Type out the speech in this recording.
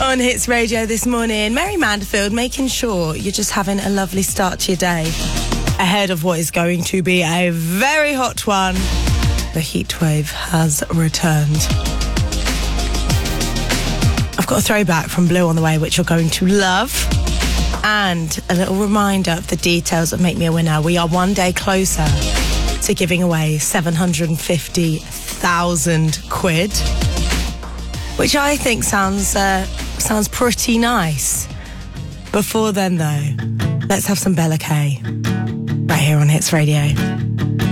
On Hits Radio this morning, Mary Manderfield making sure you're just having a lovely start to your day ahead of what is going to be a very hot one. The heatwave has returned. I've got a throwback from Blue on the way, which you're going to love, and a little reminder of the details that make me a winner. We are one day closer to giving away 750,000 quid, which I think sounds pretty nice. Before then, though, let's have some Bella K right here on Hits Radio.